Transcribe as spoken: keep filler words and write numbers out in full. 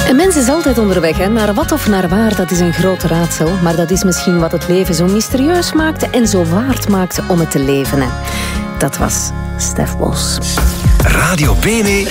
Een mens is altijd onderweg, hè? Naar wat of naar waar, dat is een groot raadsel. Maar dat is misschien wat het leven zo mysterieus maakt en zo waard maakt om het te leven. Hè? Dat was Stef Bos. Radio Bene.